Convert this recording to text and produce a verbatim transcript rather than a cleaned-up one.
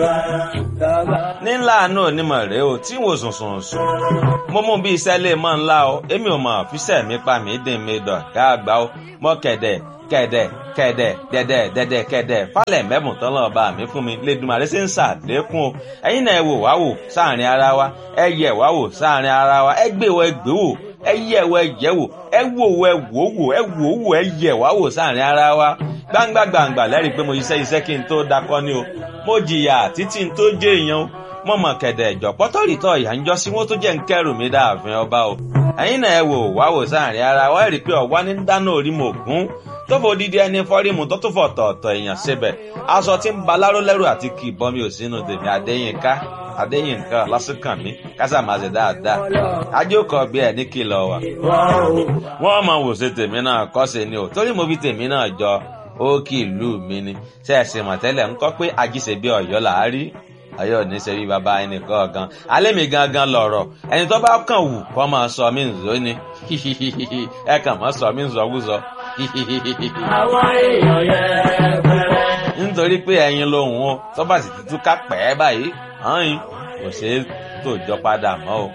nílà náà onímọ̀ rèé o tí wò sùn sùn sùn mo mú bí iṣẹ́ lè mọ́ ńlá o èmi ò mọ̀ fíṣẹ́ mi pa mí dín mi dọ̀ gáàgbá o mọ́ kẹ̀dẹ̀ kẹ̀dẹ̀ kẹ̀dẹ̀ dẹ̀dẹ̀ dẹ̀dẹ̀ kẹ̀dẹ̀ falẹ̀ mẹ́bùn tán lọ́ọ́ bá mi fún mi lẹ́dùnmarè ṣe ń ṣàlékún o ẹ̀yin náà ẹ wò wá wò sáàrin ara wa ẹ yẹ̀ wá wò sáàrin ara wa ẹ gbé wọ ẹ gbé wò ẹ yẹ̀ wọ ẹ yẹ̀ wò ẹ wò wọ ẹ wò wò ẹ wò wò ẹ yẹ̀ wá wò sáàrin ara wa gbangba gbangba lẹ́rìí pé mo iṣẹ́ iṣẹ́ kí n tó dakọ́ ni o mo jìyà títí n tó jẹ́ èèyàn o mo mọ̀ kẹ̀dẹ̀ ìjọ pọ́tọ́rìtọ́ ìyá ń jọ sí wọ́n tó jẹ́ ń kẹ́rù mi dáàfin ọba o ẹ̀yin náà ẹ wò wá wò sáàrin ara wa ẹ rí i pé ọ̀wá ní dáná orí mo gún tó fò dídí ẹni fọ́rímù tó tún fọ̀ tọ̀ọ̀tọ̀ èèyàn síbẹ̀ aṣọ tí ń ba láró lẹ́rù àti kì í bọ́ mi ò sínú tèmi Adéyínká Adéyínká lásìkàn mi kásà máa ṣe dáadáa ajókòó bí ẹ ní kìlọ̀ wà. wọ́n mọ̀ wò ṣe tèmi náà kọ́ ṣe ni o torí mo fi tèmi náà jọ ó kì í lù mí ni ṣe é ṣe mọ̀tẹ́lẹ̀ ń kọ́ pé ajíṣe bí Ọ̀yọ́ là á rí Ọ̀yọ́ ní ṣe bí bàbá ẹnì kọ̀ọ̀kan alẹ́ mi gangan lọ̀rọ̀ ẹni tó bá kàn wù kó máa sọ mí nzó ni ẹ kàn máa sọ mí nzọ́wúzọ́ àwọn èèyàn yẹn bẹ̀rẹ̀. nítorí pé ẹyin lòun o tó bá sì túká pẹ́ báyìí ọ̀hún kò ṣeé tòjọ́ padà mọ́ o.